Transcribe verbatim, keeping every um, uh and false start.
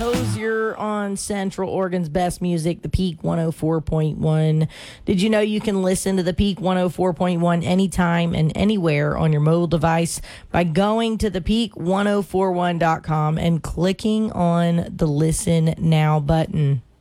Hosier on Central Oregon's best music, the Peak one oh four point one. Did you know you can listen to the Peak one oh four point one anytime and anywhere on your mobile device by going to the peak one oh four one dot com and clicking on the Listen Now button?